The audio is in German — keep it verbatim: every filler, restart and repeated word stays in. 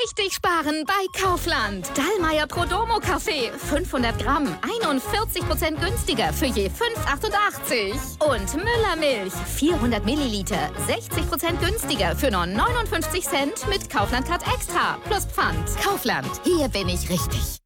richtig sparen bei Kaufland. Dallmayr Prodomo Kaffee, fünfhundert Gramm, einundvierzig Prozent günstiger für je fünf Euro achtundachtzig. Und Müller Milch, vierhundert Milliliter, sechzig Prozent günstiger für nur neunundfünfzig Cent mit Kaufland Card Extra plus Pfand. Kaufland, hier bin ich richtig.